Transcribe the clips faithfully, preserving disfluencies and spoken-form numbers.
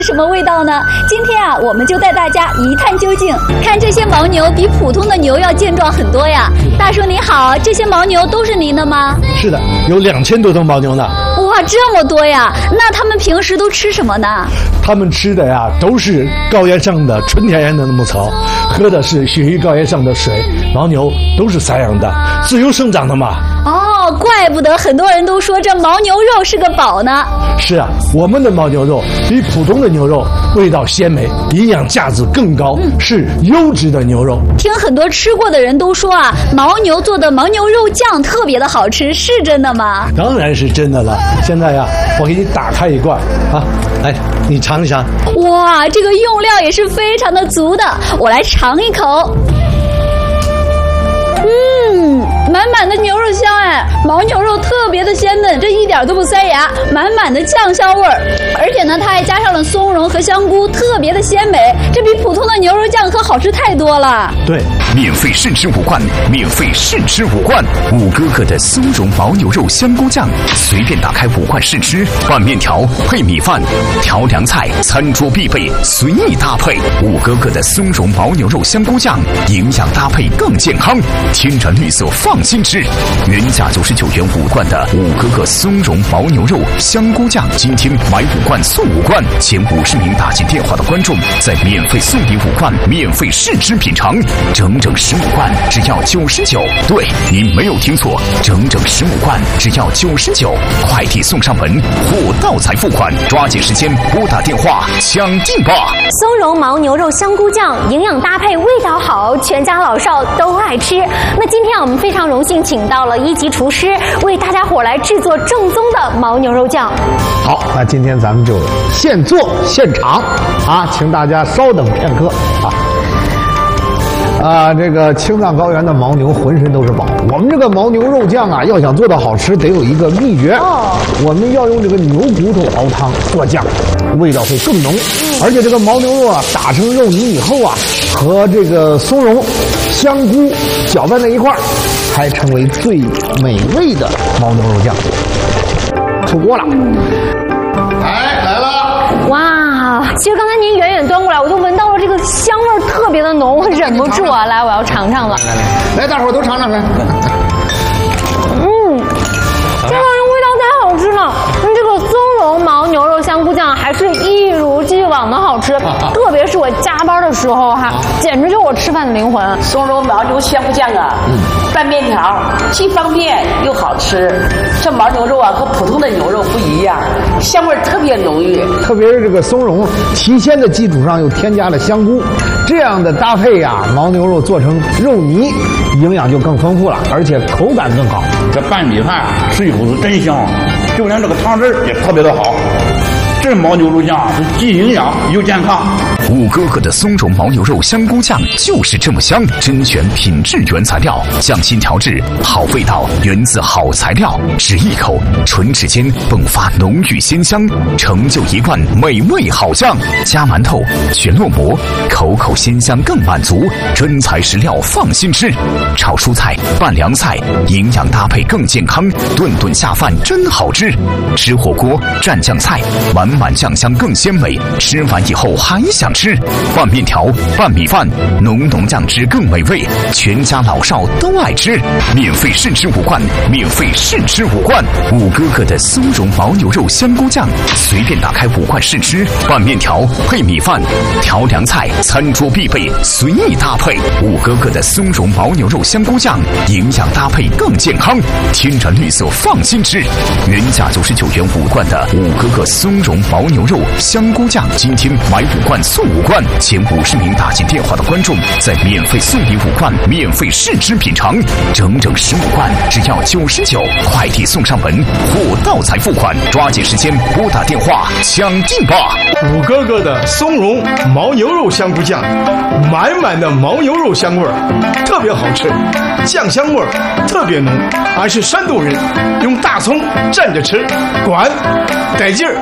什么味道呢？今天啊，我们就带大家一探究竟。看这些牦牛比普通的牛要健壮很多呀。大叔你好，这些牦牛都是您的吗？ 是的，有两千多头牦牛呢。 哇，这么多呀！那他们平时都吃什么呢？ 他们吃的呀，都是高原上的纯天然的牧草，喝的是雪域高原上的水。牦牛都是散养的，自由生长的嘛。 哦，怪不得很多人都说这牦牛肉是个宝呢。 是啊，我们的牦牛肉比普通的牛肉味道鲜美，营养价值更高，嗯、是优质的牛肉。 听很多吃过的人都说啊，牦牛做的牦牛肉酱特别的好吃，是真的吗？ 当然是真的了。现在呀、啊，我给你打开一罐啊，来，你尝一尝。 哇，这个用料也是非常的足的，我来尝一口。嗯，满满的牛肉香哎，牦牛肉特别的鲜嫩，这一点都不塞牙，满满的酱香味儿。而且呢，它还加上了松茸和香菇，特别的鲜美，这比普通的牛肉酱可好吃太多了。 对， 免费试吃五罐，免费试吃五罐，五哥哥的松茸牦牛肉香菇酱，随便打开五罐试吃，拌面条配米饭，调凉菜，餐桌必备，随意搭配。五哥哥的松茸牦牛肉香菇酱，营养搭配更健康。天然绿色，放心吃。原价九十九元五罐的五哥哥松茸牦牛肉香菇酱，今天买五罐送五罐，前五十名打进电话的观众再免费送你五罐，免费试吃品尝，整整十五罐只要九十九。对，您没有听错，整整十五罐只要九十九，快递送上门，货到才付款，抓紧时间拨打电话抢订吧。 松茸牦牛肉香菇酱，营养搭配，味道好，全家老少都爱吃。那今天我们非常荣幸请到了一级厨师，为大家伙来制作正宗的牦牛肉酱。 好，那今天咱们就现做现尝啊，请大家稍等片刻啊。啊，这个青藏高原的牦牛浑身都是宝。我们这个牦牛肉酱啊，要想做到好吃，得有一个秘诀。哦，我们要用这个牛骨头熬汤做酱，味道会更浓。嗯、而且这个牦牛肉啊，打成肉泥以后啊，和这个松茸、香菇搅拌在一块儿，才成为最美味的牦牛肉酱。出锅了。哎，来了！ 哇，其实刚才您远远端过来，我就闻到了这个香味特别的浓，我忍不住啊，来，我要尝尝了。 来来来，来，大伙儿都尝尝来。 嗯，这个味道太好吃了。嗯，这个松茸牦牛肉香菇酱还是一如既往的好吃，特别是我加班的时候哈，简直就是我吃饭的灵魂。 松茸牦牛香菇酱啊，拌面条既方便又好吃。这牦牛肉啊和普通的牛肉不一样，香味特别浓郁。 特别是这个松茸提鲜的基础上又添加了香菇，这样的搭配呀、啊，牦牛肉做成肉泥，营养就更丰富了，而且口感更好。 这拌米饭水乎是真香，就连这个汤汁也特别的好。这牦牛肉酱是既营养又健康。 五哥哥的松茸牦牛肉香菇酱就是这么香，甄选品质原材料，匠心调制，好味道源自好材料。只一口，唇齿间迸发浓郁鲜香，成就一罐美味好酱。加馒头，全烙馍，口口鲜香更满足。真材实料，放心吃。炒蔬菜，拌凉菜，营养搭配更健康，顿顿下饭真好吃。吃火锅，蘸酱菜，满满酱香更鲜美，吃完以后还想吃。拌面条，拌米饭，浓浓酱汁更美味，全家老少都爱吃。免费试吃五罐，免费试吃五罐。五哥哥的松茸牦牛肉香菇酱，随便打开五罐试吃，拌面条配米饭，调凉菜，餐桌必备，随意搭配。五哥哥的松茸牦牛肉香菇酱，营养搭配更健康，天然绿色，放心吃。原价九十九元五罐的五哥哥松茸牦牛肉香菇酱，今天买五罐送五罐，前五十名打进电话的观众再免费送你五罐，免费试吃品尝，整整十五罐只要九十九，快递送上门，货到才付款，抓紧时间拨打电话抢订吧。 五哥哥的松茸牦牛肉香菇酱，满满的牦牛肉香味儿，特别好吃，酱香味儿特别浓。俺是山东人，用大葱蘸着吃，管得劲儿，就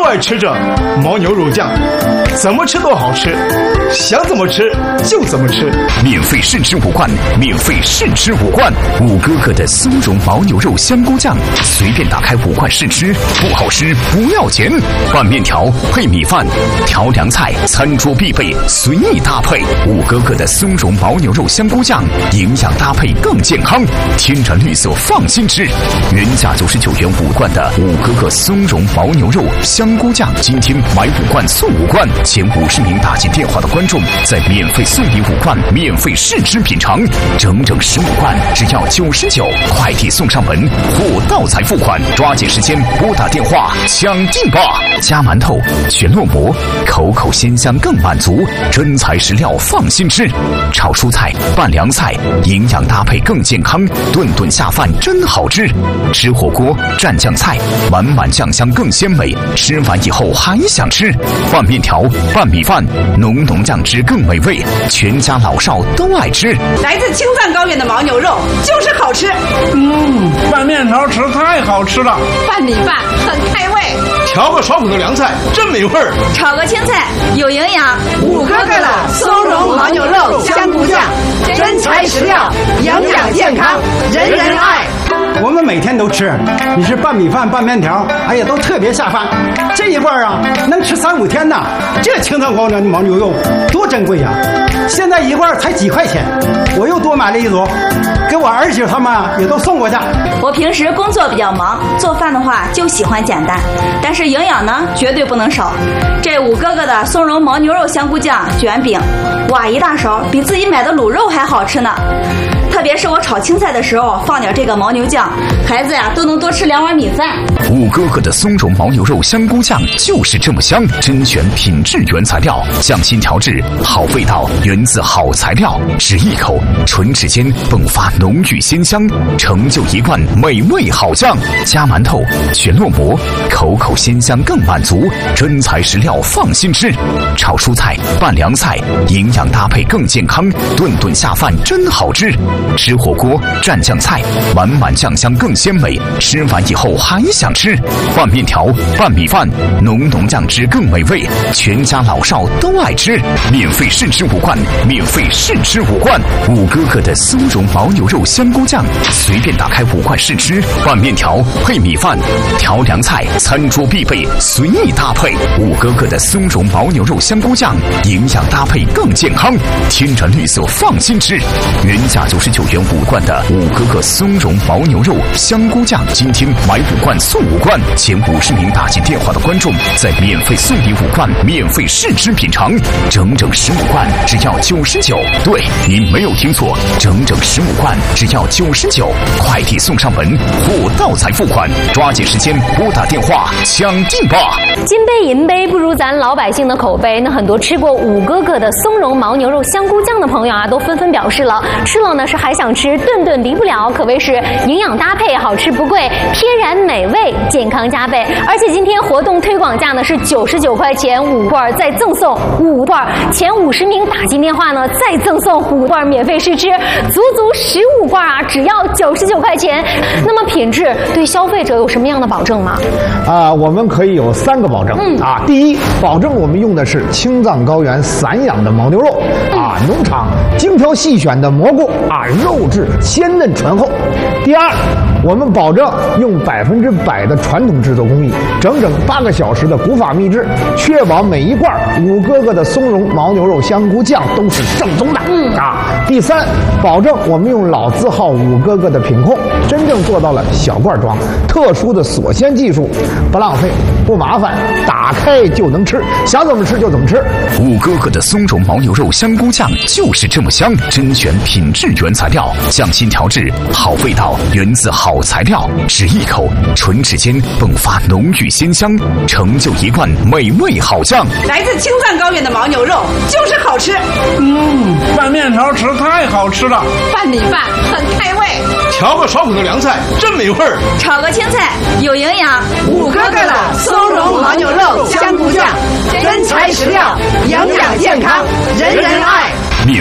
爱吃这牦牛肉酱，怎么吃都好吃，想怎么吃就怎么吃。 免费试吃五罐，免费试吃五罐，五哥哥的松茸牦牛肉香菇酱，随便打开五罐试吃，不好吃不要钱。拌面条配米饭，调凉菜餐桌必备，随意搭配。五哥哥的松茸牦牛肉香菇酱，营养搭配更健康，天然绿色放心吃。原价九十九元五罐的五哥哥松茸牦牛肉香菇酱，今天买五罐送五罐，前五十名打进电话的观众再免费送你五罐，免费试吃品尝，整整十五罐只要九十九，快递送上门，货到才付款，抓紧时间拨打电话抢订吧！加馒头全烙馍，口口鲜香更满足，真材实料放心吃。炒蔬菜拌凉菜，营养搭配更健康，顿顿下饭真好吃。吃火锅蘸酱菜，满满酱香更鲜美，吃完以后还想吃。拌面条拌米饭，浓浓酱汁更美味，全家老少都爱吃。 来自青藏高原的牦牛肉就是好吃。 嗯，拌面条吃太好吃了， 拌米饭很开胃， 调个爽口的凉菜真美味儿， 炒个青菜有营养。 五哥哥的松茸牦牛肉香菇酱，真材实料，营养健康，人人爱。 我们每天都吃，你是拌米饭、拌面条，哎呀，都特别下饭。这一罐啊，能吃三五天呢。这青藏高原的牦牛肉多珍贵呀！现在一罐才几块钱，我又多买了一组，给我儿媳他们也都送过去。 我平时工作比较忙，做饭的话就喜欢简单，但是营养呢绝对不能少。这五哥哥的松茸牦牛肉香菇酱卷饼，哇，一大勺，比自己买的卤肉还好吃呢。特别是我炒青菜的时候放点这个牦牛酱，孩子呀都能多吃两碗米饭。 五哥哥的松茸牦牛肉香菇酱就是这么香，甄选品质原材料，匠心调制，好味道源自好材料，只一口唇齿间迸发浓郁鲜香，成就一罐美味好酱。加馒头全烙馍，口口鲜香更满足，真材实料放心吃。炒蔬菜拌凉菜，营养搭配更健康，顿顿下饭真好吃。吃火锅蘸酱菜，满满酱香更鲜美，吃完以后还想吃。拌面条拌米饭，浓浓酱汁更美味，全家老少都爱吃。免费试吃五罐，免费试吃五罐，五哥哥的松茸牦牛肉香菇酱，随便打开五罐试吃。拌面条配米饭，调凉菜餐桌必备，随意搭配。五哥哥的松茸牦牛肉香菇酱，营养搭配更健康，天然绿色放心吃。原价九十九元五罐的五哥哥松茸牦牛肉香菇酱，今天买五罐送五罐，前五十名打进电话的观众再免费送你五罐，免费试吃品尝，整整十五罐只要九十九。对，您没有听错，整整十五罐只要九十九，快递送上门，货到才付款，抓紧时间拨打电话抢订吧。 金杯银杯不如咱老百姓的口碑，那很多吃过五哥哥的松茸牦牛肉香菇酱的朋友啊，都纷纷表示了，吃了呢是还想吃，顿顿离不了，可谓是营养搭配，好吃不贵，天然美味，健康加倍。而且今天活动推广价呢是九十九块钱五罐，再赠送五罐，前五十名打进电话呢再赠送五罐免费试吃，足足十五罐啊，只要九十九块钱。那么品质对消费者有什么样的保证吗？ 啊，我们可以有三个保证、嗯、啊。第一，保证我们用的是青藏高原散养的牦牛肉、嗯、啊，农场精挑细选的蘑菇啊，肉质鲜嫩醇厚。第二，我们保证用百分之百的传统制作工艺，整整八个小时的古法秘制，确保每一罐五哥哥的松茸牦牛肉香菇酱都是正宗的、嗯、啊。第三，保证我们用老字号五哥哥的品控，真正做到了小罐装，特殊的锁鲜技术，不浪费不麻烦，打开就能吃，想怎么吃就怎么吃。 五哥哥的松茸牦牛肉香菇酱就是这么香，甄选品质原材料，匠心调制，好味道源自好材料，只一口唇齿间迸发浓郁鲜香，成就一罐美味好酱。 来自青藏高原的牦牛肉就是好吃。 嗯，拌面条吃太好吃了， 拌米饭很开胃， 调个爽口的凉菜真美味儿， 炒个青菜有营养。 五哥哥的松茸牦牛肉香菇酱，真材实料，营养健康，人人爱。 免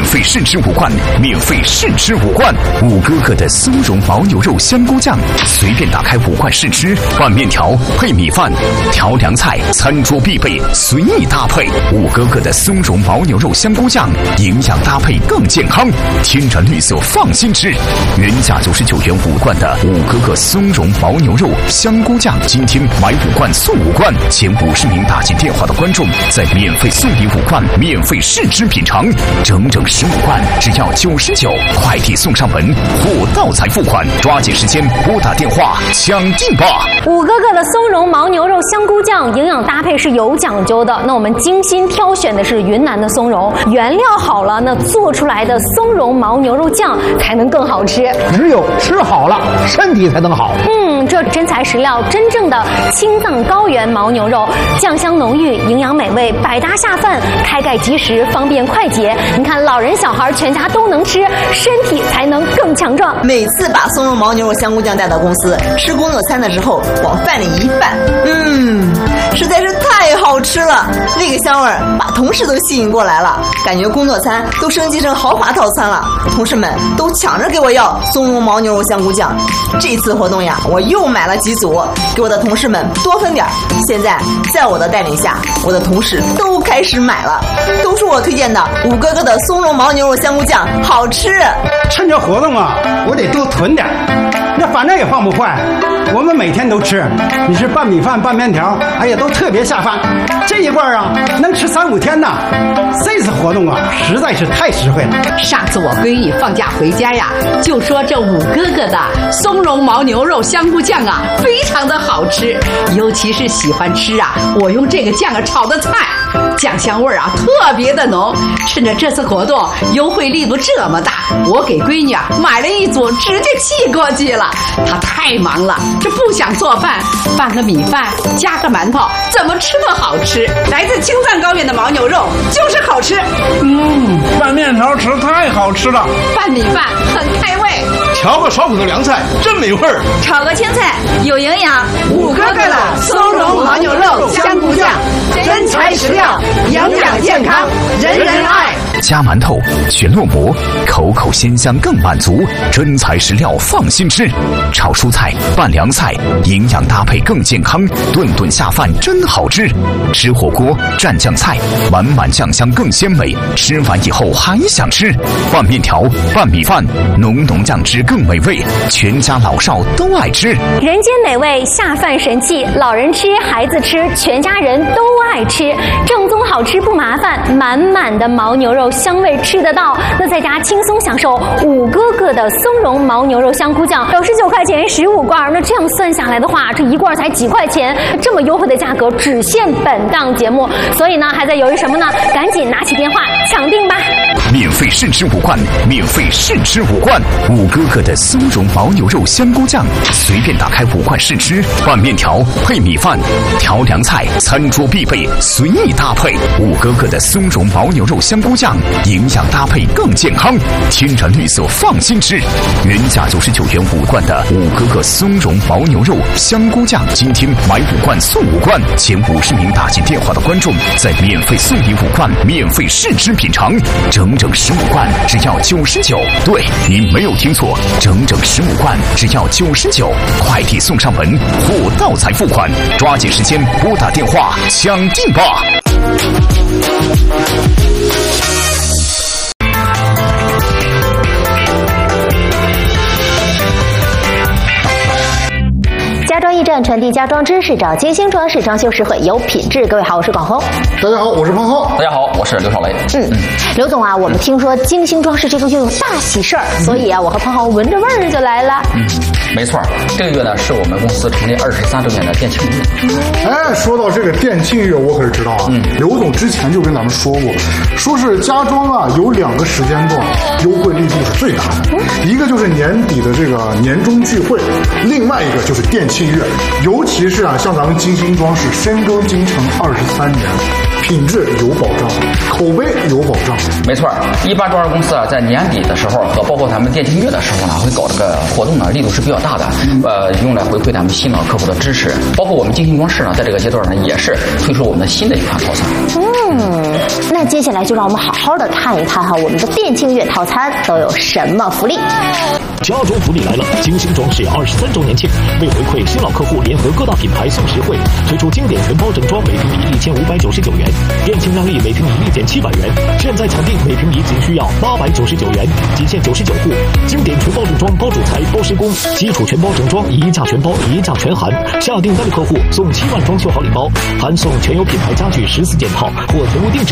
费试吃五罐，免费试吃五罐。五哥哥的松茸牦牛肉香菇酱，随便打开五罐试吃，拌面条配米饭，调凉菜，餐桌必备，随意搭配。五哥哥的松茸牦牛肉香菇酱，营养搭配更健康，天然绿色放心吃。原价九十九元五罐的五哥哥松茸牦牛肉香菇酱，今天买五罐送五罐，前五十名打进电话的观众再免费送你五罐，免费试吃品尝，整整十五罐只要九十九，快递送上门，货到才付款，抓紧时间拨打电话抢订吧。 五哥哥的松茸牦牛肉香菇酱营养搭配是有讲究的，那我们精心挑选的是云南的松茸，原料好了，那做出来的松茸牦牛肉酱才能更好吃。 只有吃好了，身体才能好。 嗯，这真材实料，真正的青藏高原牦牛肉，酱香浓郁，营养美味，百搭下饭，开盖即食，方便快捷。你看，老人小孩全家都能吃，身体才能更强壮。 每次把松茸牦牛肉香菇酱带到公司吃工作餐的时候，往饭里一拌，嗯，实在是太好吃了。那个香味儿把同事都吸引过来了，感觉工作餐都升级成豪华套餐了。同事们都抢着给我要松茸牦牛肉香菇酱。这次活动呀，我又买了几组，给我的同事们多分点。现在在我的带领下，我的同事都开始买了，都说我推荐的五哥哥的松茸牦牛肉香菇酱好吃。 趁着活动啊，我得多囤点，那反正也放不坏，我们每天都吃。你是拌米饭、拌面条，哎呀，都特别下饭。这一罐啊，能吃三五天呢。这次活动啊，实在是太实惠了。 上次我闺女放假回家呀，就说这五哥哥的松茸牦牛肉香菇酱啊，非常的好吃，尤其是喜欢吃啊，我用这个酱啊炒的菜，酱香味儿啊特别的浓。趁着这次活动优惠力度这么大，我给闺女啊买了一组，直接寄过去了。她太忙了，这不想做饭，拌个米饭加个馒头，怎么吃都好吃。来自青藏高原的牦牛肉就是好吃。 嗯，拌面条吃太好吃了， 拌米饭很开胃， 调个爽口的凉菜真美味儿， 炒个青菜有营养。 五哥哥的松茸牦牛肉香菇酱，真材实料，营养健康，人人爱。 加馒头，全烙馍，口口鲜香更满足，真材实料放心吃。炒蔬菜、拌凉菜，营养搭配更健康，顿顿下饭真好吃。吃火锅、蘸酱菜，满满酱香更鲜美，吃完以后还想吃。拌面条、拌米饭，浓浓酱汁更美味，全家老少都爱吃。 人间美味，下饭神器，老人吃，孩子吃，全家人都爱吃。正宗好吃不麻烦，满满的牦牛肉香味吃得到。那在家轻松享受五哥哥的松茸牦牛肉香菇酱，九十九块钱十五罐。那这样算下来的话，这一罐才几块钱，这么优惠的价格只限本档节目。所以呢，还在犹豫什么呢？赶紧拿起电话抢订吧！ 免费试吃五罐，免费试吃五罐。五哥哥的松茸牦牛肉香菇酱，随便打开五罐试吃，拌面条配米饭，调凉菜，餐桌必备，随意搭配。五哥哥的松茸牦牛肉香菇酱，营养搭配更健康，天然绿色放心吃。原价九十九元五罐的五哥哥松茸牦牛肉香菇酱，今天买五罐送五罐，前五十名打进电话的观众再免费送你五罐，免费试吃品尝，整整十五罐只要九十九。对，您没有听错，整整十五罐只要九十九，快递送上门，货到才付款，抓紧时间拨打电话抢订吧。 家装驿站传递家装知识，找精心装饰，装修实惠有品质。各位好，我是广红。 大家好，我是彭浩。 大家好，我是刘少雷。 嗯，刘总啊，我们听说精心装饰这周就有大喜事儿，所以啊，我和彭浩闻着味儿就来了。 嗯，没错，这个月呢是我们公司成立二十三周年的店庆月。 哎，说到这个店庆月，我可是知道啊。嗯，刘总之前就跟咱们说过，说是家装啊有两个时间段优惠力度是最大的，嗯、一个就是年底的这个年终聚会，另外一个就是店庆月。尤其是啊，像咱们精心装饰深耕京城二十三年，品质有保障，口碑有保障。 没错，一般装饰公司啊，在年底的时候和包括咱们店庆月的时候呢，会搞这个活动呢，力度是比较大的，呃，用来回馈咱们新老客户的支持。包括我们精心装饰呢，在这个阶段呢，也是推出我们的新的一款套餐。 嗯，那那接下来就让我们好好的看一看哈，我们的店庆月套餐都有什么福利。 家装福利来了！金星装饰二十三周年庆，为回馈新老客户，联合各大品牌送实惠，推出经典全包整装，每平米一千五百九十九元；店庆让利，每平米立减七百元。现在抢订，每平米仅需要八百九十九元，仅限九十九户。经典全包整装，包主材、包施工，基础全包整装，一价全包，一价全含。下订单的客户送七万装修好礼包，含送全有品牌家具十四件套或全屋定制